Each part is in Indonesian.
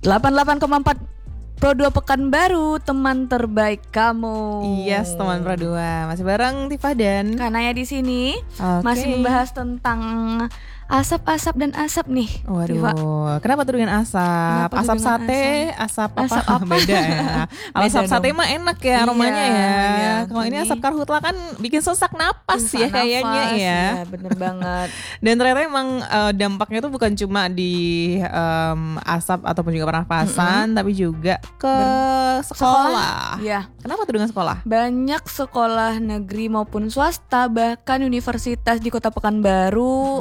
88,4 Pro 2 Pekanbaru, teman terbaik kamu. Yes, teman Pro 2. Masih bareng Tifa dan Kanaya di sini. Oke. Masih membahas tentang asap dan asap nih. Waduh, Tifa. kenapa tuh dengan asap? Kenapa tuh Asap dengan sate, asap apa? Asap apa? Beda ya. Kalau asap Beda sate dong. mah enak ya aromanya Iya, ya. iya. Kalau ini Ini asap karhutla kan bikin sesak napas Susah ya kayaknya nafas, ya. Iya, bener banget. Dan ternyata emang dampaknya tuh bukan cuma di asap ataupun juga pernapasan, tapi juga ke sekolah. Iya. Kenapa tuh dengan sekolah? Banyak sekolah negeri maupun swasta, bahkan universitas di Kota Pekanbaru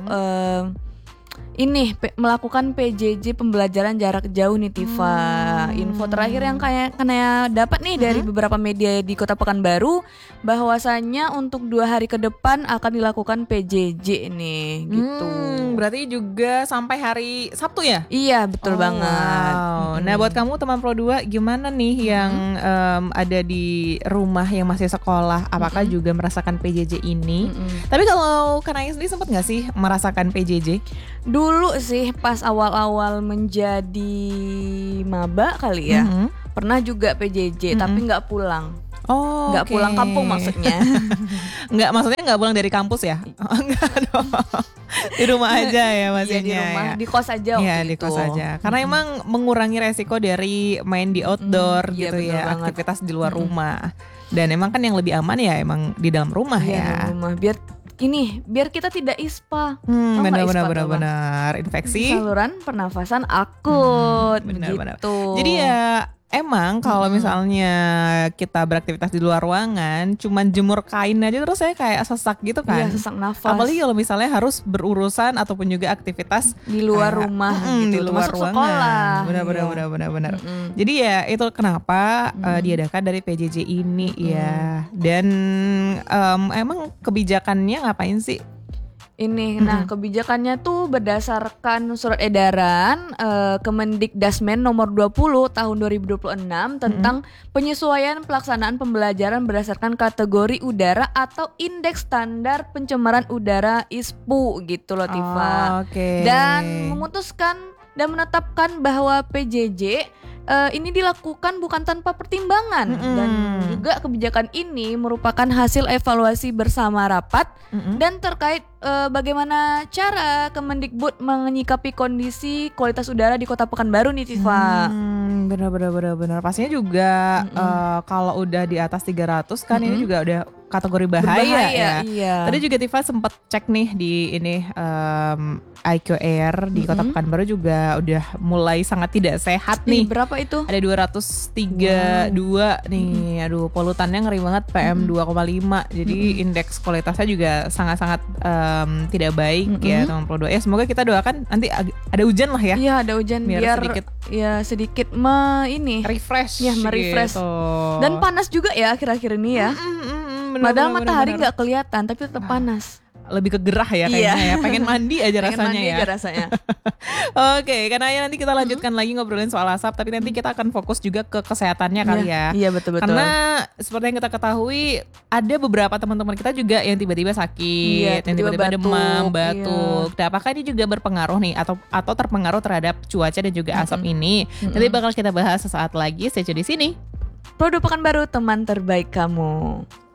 melakukan PJJ, pembelajaran jarak jauh nih Tifa. Info terakhir yang kena dapat nih dari beberapa media di Kota Pekanbaru, bahwasanya untuk 2 hari ke depan akan dilakukan PJJ nih gitu. Berarti juga sampai hari Sabtu ya? Iya, betul banget. Wow. Nah, buat kamu teman Pro 2 gimana nih yang ada di rumah yang masih sekolah? Apakah juga merasakan PJJ ini? Tapi kalau Kanaya sendiri sempat nggak sih merasakan PJJ? Dulu sih pas awal-awal menjadi maba kali ya, pernah juga PJJ tapi nggak pulang. Oh, Nggak pulang kampung maksudnya. Nggak, maksudnya nggak pulang dari kampus ya? Enggak dong. Di rumah aja ya maksudnya. Iya, di rumah, ya. di kos aja waktu Iya, di itu. kos aja. Karena emang mengurangi resiko dari main di outdoor Iya, gitu betul ya, banget. aktivitas di luar rumah. Dan emang kan yang lebih aman ya emang di dalam rumah Iya, ya. di rumah. Biar kita tidak ISPA. Tahu nggak ISPA tuh apa? Benar. Infeksi. Saluran pernafasan akut. Benar. Begitu. Jadi ya emang kalau misalnya kita beraktivitas di luar ruangan, cuman jemur kain aja terus saya kayak sesak gitu kan. Iya, sesak nafas. Apalagi kalau misalnya harus berurusan ataupun juga aktivitas di luar rumah gitu, di luar termasuk ruangan. sekolah. Benar. Jadi ya itu kenapa diadakan dari PJJ ini ya. Dan emang kebijakannya ngapain sih? Nah kebijakannya tuh berdasarkan surat edaran Kemendikdasmen nomor 20 tahun 2026 tentang penyesuaian pelaksanaan pembelajaran berdasarkan kategori udara atau indeks standar pencemaran udara ISPU gitu loh Tifa. Oke. Dan memutuskan dan menetapkan bahwa PJJ ini dilakukan bukan tanpa pertimbangan, dan juga kebijakan ini merupakan hasil evaluasi bersama rapat dan terkait bagaimana cara Kemendikbud menyikapi kondisi kualitas udara di Kota Pekanbaru nih Tifa. Benar. Pastinya juga kalau udah di atas 300 kan ini juga udah kategori bahaya ya. Iya. Tadi juga Tifa sempat cek nih di ini IQ Air di Kota Pekanbaru juga udah mulai sangat tidak sehat nih. Berapa itu? Ada 232 nih. Aduh, polutannya ngeri banget, PM 2,5. Jadi indeks kualitasnya juga sangat-sangat tidak baik ya teman Pro 2. Ya semoga kita doakan nanti ada hujan lah ya. Iya, ada hujan biar sedikit refresh. Ya, merefresh. Gitu. Dan panas juga ya akhir-akhir ini ya. Padahal matahari nggak kelihatan tapi tetap panas. Lebih kegerah ya kayaknya ya. Pengen mandi aja rasanya. Oke, karena ya nanti kita lanjutkan lagi ngobrolin soal asap, tapi nanti kita akan fokus juga ke kesehatannya kali ya. Iya, betul. Karena seperti yang kita ketahui ada beberapa teman-teman kita juga yang tiba-tiba sakit, yang tiba-tiba demam, batuk. Nah, apakah ini juga berpengaruh nih atau terpengaruh terhadap cuaca dan juga asap ini? Nanti bakal kita bahas sesaat lagi. Stay tune di sini. Pro 2 Pekanbaru, teman terbaik kamu.